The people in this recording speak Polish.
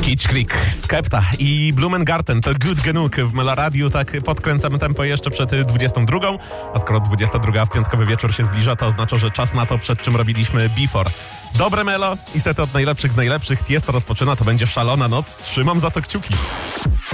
Kitsch Creek, Skepta i Blumengarten to Good Genug w Meloradiu. Tak podkręcamy tempo jeszcze przed 22, a skoro 22 w piątkowy wieczór się zbliża, to oznacza, że czas na to, przed czym robiliśmy Before. Dobre melo i sety od najlepszych z najlepszych. Tiesto rozpoczyna, to będzie szalona noc. Trzymam za to kciuki.